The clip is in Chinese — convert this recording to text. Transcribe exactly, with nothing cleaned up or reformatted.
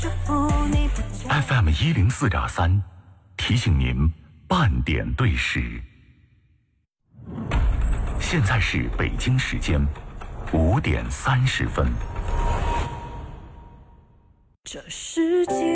F M 一零四点三，提醒您半点对时。现在是北京时间五点三十分。 这世界